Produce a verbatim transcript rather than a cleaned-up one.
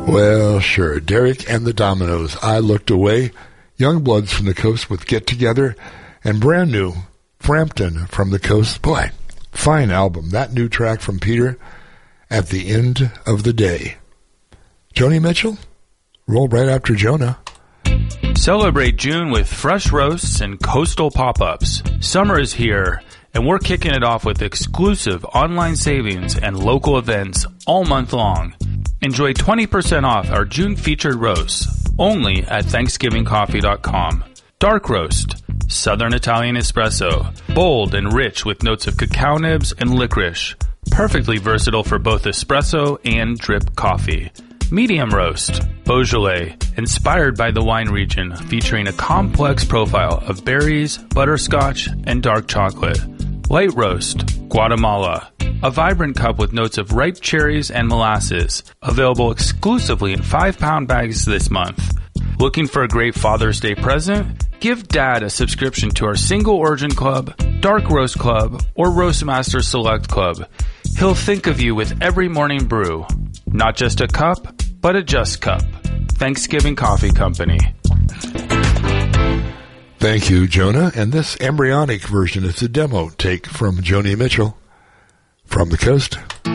Well, sure. Derek and the Dominoes. I Looked Away. Youngbloods from the Coast with Get Together. And brand new, Frampton from the Coast. Boy, fine album. That new track from Peter, At the End of the Day. Joni Mitchell? Roll right after Jonah. Celebrate June with fresh roasts and coastal pop-ups. Summer is here, and we're kicking it off with exclusive online savings and local events all month long. Enjoy twenty percent off our June featured roasts, only at Thanksgiving Coffee dot com. Dark Roast, Southern Italian Espresso, bold and rich with notes of cacao nibs and licorice. Perfectly versatile for both espresso and drip coffee. Medium Roast, Beaujolais, inspired by the wine region, featuring a complex profile of berries, butterscotch, and dark chocolate. Light Roast, Guatemala, a vibrant cup with notes of ripe cherries and molasses, available exclusively in five pound bags this month. Looking for a great Father's Day present? Give Dad a subscription to our Single Origin Club, Dark Roast Club, or Roastmaster Select Club. He'll think of you with every morning brew. Not just a cup, but a just cup. Thanksgiving Coffee Company. Thank you, Jonah. And this embryonic version is a demo take from Joni Mitchell from the Coast.